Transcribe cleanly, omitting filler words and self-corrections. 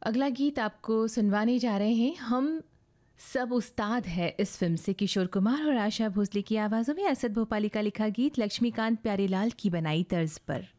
अगला गीत आपको सुनवाने जा रहे हैं हम सब उस्ताद है इस फिल्म से। किशोर कुमार और आशा भोसले की आवाज़ों में असद भोपाली का लिखा गीत लक्ष्मीकांत प्यारेलाल की बनाई तर्ज पर।